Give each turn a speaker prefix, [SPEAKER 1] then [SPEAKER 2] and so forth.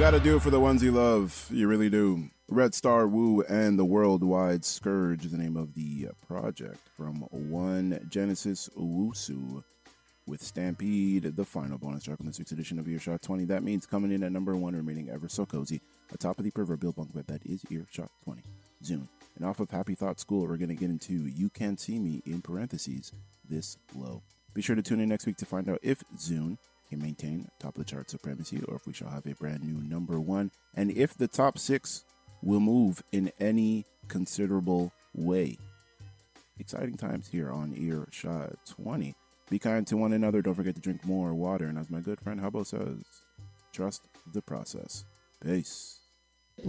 [SPEAKER 1] gotta do it for the ones you love. You really do. Red Star Wu and the Worldwide Scourge is the name of the project from One Genesis Owusu with Stampede, the final bonus track on this week's edition of Earshot 20. That means coming in at number 1, remaining ever so cozy, atop of the proverbial bunk bed that is Earshot 20. Zune. And off of Happy Thought School, we're going to get into You Can't See Me, in parentheses, This Low. Be sure to tune in next week to find out if Zune can maintain top of the chart supremacy or if we shall have a brand new number 1, and if the top 6 will move in any considerable way. Exciting times here on Earshot 20. Be kind to one another. Don't forget to drink more water. And as my good friend Hubbo says, trust the process. Peace.